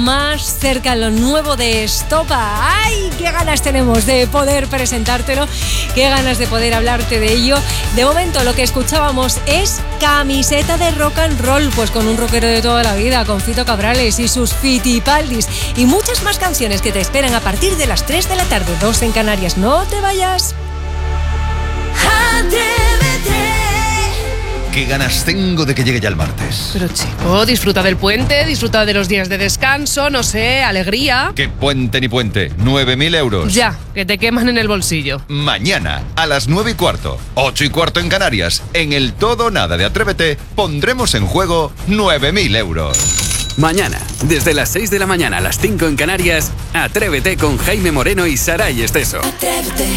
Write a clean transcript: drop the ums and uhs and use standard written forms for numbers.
más cerca lo nuevo de Estopa. ¡Ay, qué ganas tenemos de poder presentártelo! ¡Qué ganas de poder hablarte de ello! De momento lo que escuchábamos es camiseta de rock and roll, pues con un rockero de toda la vida, con Fito Cabrales y sus Fitipaldis, y muchas más canciones que te esperan a partir de las 3 de la tarde, 2 en Canarias. ¡No te vayas! Qué ganas tengo de que llegue ya el martes. Pero chico, disfruta del puente, disfruta de los días de descanso, no sé, alegría. ¿Qué puente ni puente? 9.000 euros. Ya, que te queman en el bolsillo. Mañana, a las 9:15, 8:15 en Canarias, en el Todo o Nada de Atrévete, pondremos en juego 9.000 euros. Mañana, desde las 6 de la mañana a las 5 en Canarias, Atrévete con Jaime Moreno y Saray Esteso. Atrévete.